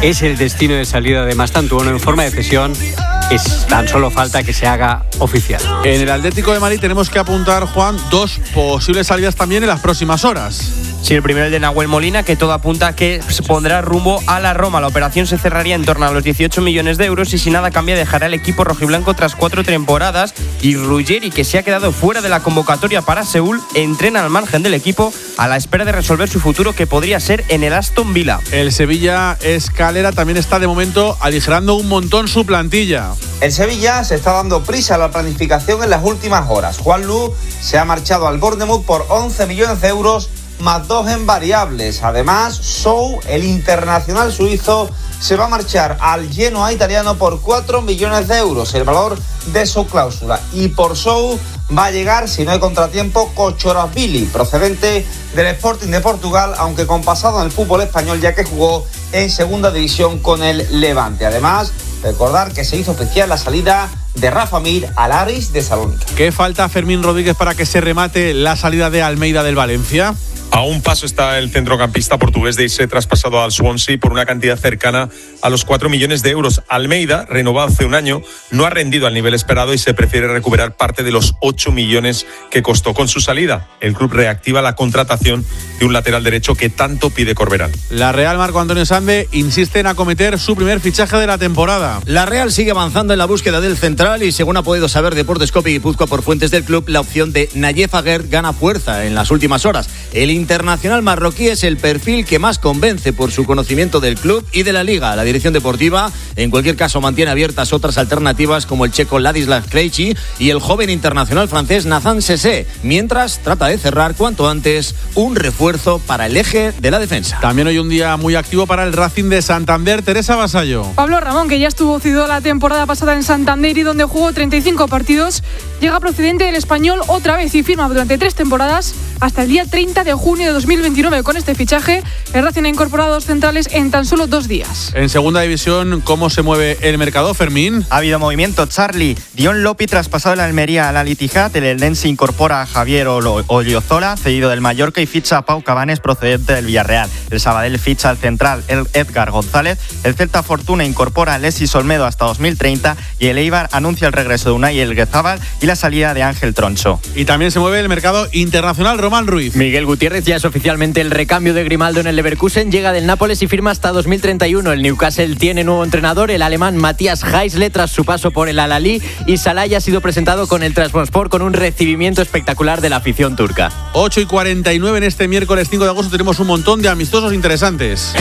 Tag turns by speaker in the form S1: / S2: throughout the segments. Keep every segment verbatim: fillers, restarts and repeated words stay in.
S1: es el destino de salida de Mastantuono en forma de cesión. Es tan solo falta que se haga oficial.
S2: En el Atlético de Madrid tenemos que apuntar, Juan, dos posibles salidas también en las próximas horas.
S3: Sí, el primero el de Nahuel Molina, que todo apunta a que se pondrá rumbo a la Roma. La operación se cerraría en torno a los dieciocho millones de euros y si nada cambia dejará el equipo rojiblanco tras cuatro temporadas. Y Ruggeri, que se ha quedado fuera de la convocatoria para Seúl, entrena al margen del equipo a la espera de resolver su futuro, que podría ser en el Aston Villa.
S2: El Sevilla Escalera también está de momento aligerando un montón su plantilla.
S4: El Sevilla se está dando prisa a la planificación en las últimas horas. Juan Lu se ha marchado al Bournemouth por once millones de euros más dos en variables. Además, Sou, el internacional suizo, se va a marchar al Genoa italiano por cuatro millones de euros, el valor de su cláusula. Y por Sou va a llegar, si no hay contratiempo, Kochorazvili, procedente del Sporting de Portugal, aunque con pasado en el fútbol español, ya que jugó en segunda división con el Levante. Además, recordar que se hizo oficial la salida de Rafa Mir al Aris de Salónica.
S2: ¿Qué falta Fermín Rodríguez para que se remate la salida de Almeida del Valencia?
S5: A un paso está el centrocampista portugués de irse traspasado al Swansea por una cantidad cercana a los cuatro millones de euros. Almeida, renovado hace un año, no ha rendido al nivel esperado y se prefiere recuperar parte de los ocho millones que costó. Con su salida, el club reactiva la contratación de un lateral derecho que tanto pide Corberán.
S2: La Real, Marco Antonio Sande, insiste en acometer su primer fichaje de la temporada.
S6: La Real sigue avanzando en la búsqueda del central y, según ha podido saber Deportes Copi Guipúzcoa por fuentes del club, la opción de Nayef Aguerd gana fuerza en las últimas horas. El internacional marroquí es el perfil que más convence por su conocimiento del club y de la liga. La dirección deportiva, en cualquier caso, mantiene abiertas otras alternativas como el checo Ladislas Krejci y el joven internacional francés Nathan Sessé, mientras trata de cerrar cuanto antes un refuerzo para el eje de la defensa.
S2: También hoy un día muy activo para el Racing de Santander. Teresa Vasallo.
S7: Pablo Ramón, que ya estuvo cedido la temporada pasada en Santander y donde jugó treinta y cinco partidos, llega procedente del Español otra vez y firma durante tres temporadas hasta el día treinta de junio de dos mil veintinueve. Con este fichaje, el Racing ha incorporado dos centrales en tan solo dos días.
S2: En segunda división, ¿cómo se mueve el mercado, Fermín?
S3: Ha habido movimiento, Charlie. Dion Lopi, traspasado de la Almería a la Al-Ittihad. El Eldense incorpora a Javier Oliozola, cedido del Mallorca, y ficha a Pau Cabanes, procedente del Villarreal. El Sabadell ficha al central el Edgar González. El Celta Fortuna incorpora a Alexis Olmedo hasta dos mil treinta y el Eibar anuncia el regreso de Unai Elguezábal y la salida de Ángel Troncho.
S2: Y también se mueve el mercado internacional, Román Ruiz.
S8: Miguel Gutiérrez ya es oficialmente el recambio de Grimaldo en el Leverkusen, llega del Nápoles y firma hasta dos mil treinta y uno. El Newcastle tiene nuevo entrenador, el alemán Matthias Heisle, tras su paso por el Al-Ahly, y Salah ha sido presentado con el Trabzonspor con un recibimiento espectacular de la afición turca.
S2: ocho y cuarenta y nueve en este miércoles cinco de agosto tenemos un montón de amistosos interesantes.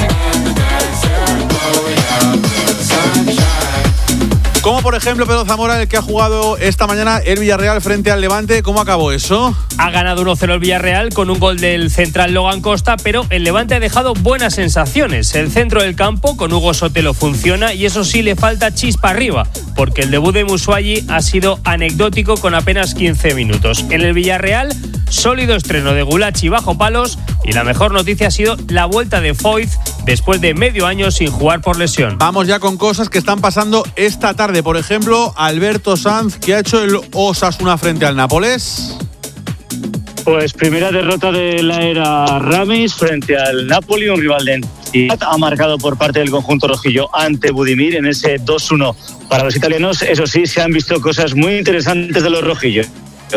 S2: Como por ejemplo Pedro Zamora, el que ha jugado esta mañana el Villarreal frente al Levante. ¿Cómo acabó eso?
S9: Ha ganado uno cero el Villarreal con un gol del central Logan Costa, pero el Levante ha dejado buenas sensaciones. El centro del campo con Hugo Sotelo funciona y eso sí, le falta chispa arriba, porque el debut de Musuayi ha sido anecdótico con apenas quince minutos. En el Villarreal, sólido estreno de Gulachi bajo palos, y la mejor noticia ha sido la vuelta de Foyth después de medio año sin jugar por lesión.
S2: Vamos ya con cosas que están pasando esta tarde. Por ejemplo, Alberto Sanz, que ha hecho el Osasuna frente al Nápoles.
S10: Pues primera derrota de la era Ramis frente al Napoli, un rival de entidad. Ha marcado por parte del conjunto rojillo ante Budimir en ese dos uno. Para los italianos, eso sí, se han visto cosas muy interesantes de los rojillos.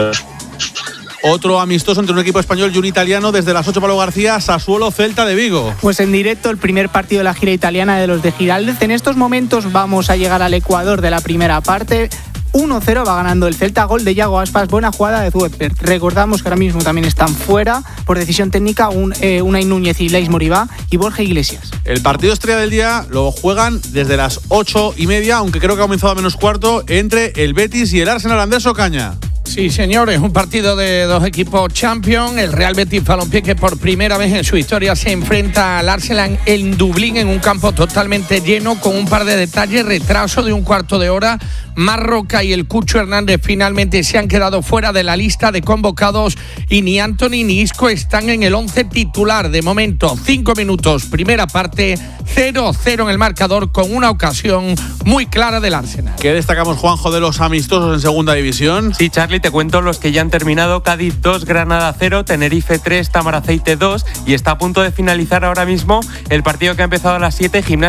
S2: Otro amistoso entre un equipo español y un italiano desde las ocho, Pablo García, Sassuolo Celta de Vigo.
S11: Pues en directo el primer partido de la gira italiana de los de Giraldez. En estos momentos vamos a llegar al Ecuador de la primera parte. uno cero va ganando el Celta, gol de Yago Aspas, buena jugada de Zuepert. Recordamos que ahora mismo también están fuera por decisión técnica un, eh, Unai Núñez y Leis Moribá y Borja Iglesias.
S2: El partido estrella del día lo juegan desde las ocho y media, aunque creo que ha comenzado a menos cuarto, entre el Betis y el Arsenal. Andrés Ocaña.
S12: Sí, señores, un partido de dos equipos champions. El Real Betis Balompié, que por primera vez en su historia se enfrenta al Arsenal en Dublín, en un campo totalmente lleno, con un par de detalles: retraso de un cuarto de hora. Marroca y el Cucho Hernández finalmente se han quedado fuera de la lista de convocados y ni Anthony ni Isco están en el once titular. De momento, cinco minutos, primera parte, cero cero en el marcador, con una ocasión muy clara del Arsenal.
S2: ¿Qué destacamos, Juanjo, de los amistosos en segunda división?
S3: Sí, Charlie, te cuento los que ya han terminado. Cádiz dos, Granada cero, Tenerife tres, Tamaraceite dos, y está a punto de finalizar ahora mismo el partido que ha empezado a las siete, Gimnasia